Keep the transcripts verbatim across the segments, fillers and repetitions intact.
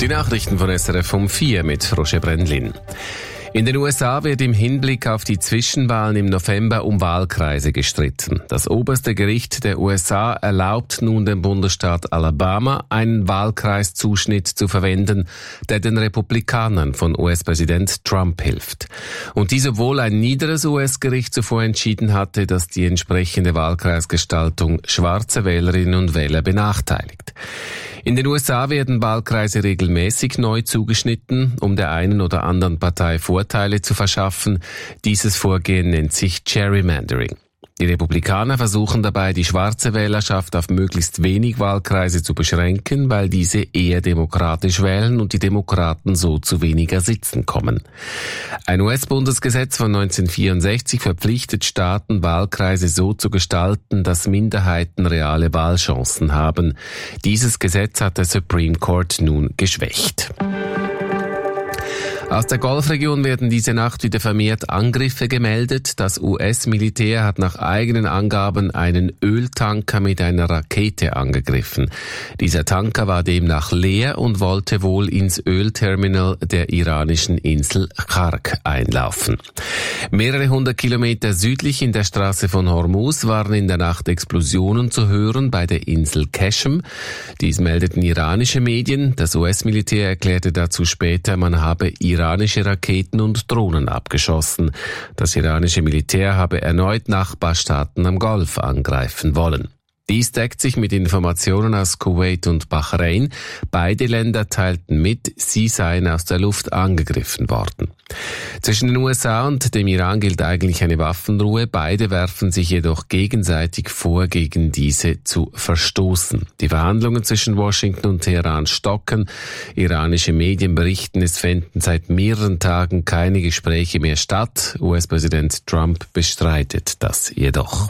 Die Nachrichten von S R F um vier mit Roger Brendlin. In den U S A wird im Hinblick auf die Zwischenwahlen im November um Wahlkreise gestritten. Das oberste Gericht der U S A erlaubt nun dem Bundesstaat Alabama, einen Wahlkreiszuschnitt zu verwenden, der den Republikanern von U S-Präsident Trump hilft. Und dies, obwohl ein niederes U S-Gericht zuvor entschieden hatte, dass die entsprechende Wahlkreisgestaltung schwarze Wählerinnen und Wähler benachteiligt. In den U S A werden Wahlkreise regelmäßig neu zugeschnitten, um der einen oder anderen Partei Vorteile zu verschaffen. Dieses Vorgehen nennt sich Gerrymandering. Die Republikaner versuchen dabei, die schwarze Wählerschaft auf möglichst wenig Wahlkreise zu beschränken, weil diese eher demokratisch wählen und die Demokraten so zu weniger Sitzen kommen. Ein U S-Bundesgesetz von neunzehnhundertvierundsechzig verpflichtet Staaten, Wahlkreise so zu gestalten, dass Minderheiten reale Wahlchancen haben. Dieses Gesetz hat der Supreme Court nun geschwächt. Aus der Golfregion werden diese Nacht wieder vermehrt Angriffe gemeldet. Das U S-Militär hat nach eigenen Angaben einen Öltanker mit einer Rakete angegriffen. Dieser Tanker war demnach leer und wollte wohl ins Ölterminal der iranischen Insel Khark einlaufen. Mehrere hundert Kilometer südlich in der Straße von Hormuz waren in der Nacht Explosionen zu hören bei der Insel Qeshm. Dies meldeten iranische Medien. Das U S-Militär erklärte dazu später, man habe iranische Raketen und Drohnen abgeschossen. Das iranische Militär habe erneut Nachbarstaaten am Golf angreifen wollen. Dies deckt sich mit Informationen aus Kuwait und Bahrain. Beide Länder teilten mit, sie seien aus der Luft angegriffen worden. Zwischen den U S A und dem Iran gilt eigentlich eine Waffenruhe. Beide werfen sich jedoch gegenseitig vor, gegen diese zu verstoßen. Die Verhandlungen zwischen Washington und Teheran stocken. Iranische Medien berichten, es fänden seit mehreren Tagen keine Gespräche mehr statt. U S-Präsident Trump bestreitet das jedoch.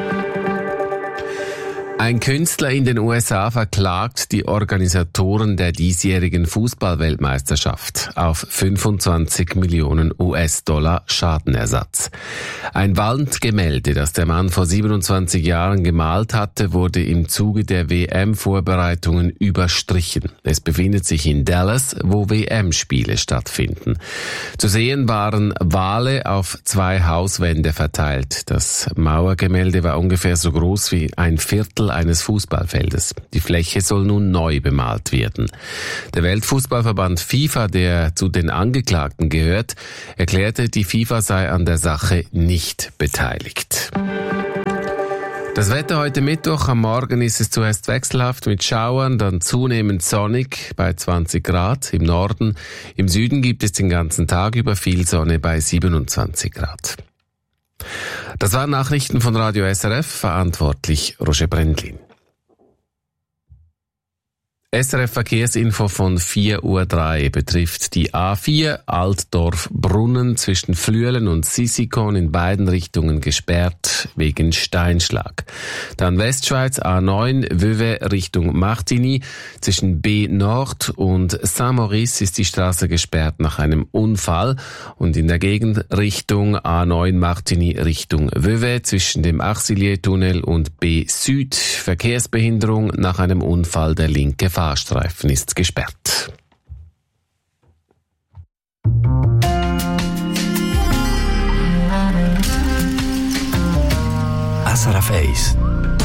Ein Künstler in den U S A verklagt die Organisatoren der diesjährigen Fußballweltmeisterschaft auf fünfundzwanzig Millionen U S-Dollar Schadenersatz. Ein Wandgemälde, das der Mann vor siebenundzwanzig Jahren gemalt hatte, wurde im Zuge der W M-Vorbereitungen überstrichen. Es befindet sich in Dallas, wo W M-Spiele stattfinden. Zu sehen waren Wale auf zwei Hauswände verteilt. Das Mauergemälde war ungefähr so groß wie ein Viertel eines Fußballfeldes. Die Fläche soll nun neu bemalt werden. Der Weltfußballverband FIFA, der zu den Angeklagten gehört, erklärte, die FIFA sei an der Sache nicht beteiligt. Das Wetter heute Mittwoch, am Morgen ist es zuerst wechselhaft mit Schauern, dann zunehmend sonnig bei zwanzig Grad im Norden. Im Süden gibt es den ganzen Tag über viel Sonne bei siebenundzwanzig Grad. Das waren Nachrichten von Radio S R F, verantwortlich Roger Brendlin. S R F Verkehrsinfo von vier Uhr drei betrifft die A vier Altdorf-Brunnen zwischen Flüelen und Sissikon in beiden Richtungen gesperrt wegen Steinschlag. Dann Westschweiz A neun Vevey Richtung Martigny. Zwischen B Nord und Saint-Maurice ist die Straße gesperrt nach einem Unfall. Und in der Gegenrichtung A neun Martigny Richtung Vevey zwischen dem Achsillier-Tunnel und B Süd Verkehrsbehinderung nach einem Unfall. Der linke Fahrstreifen ist gesperrt. S R F eins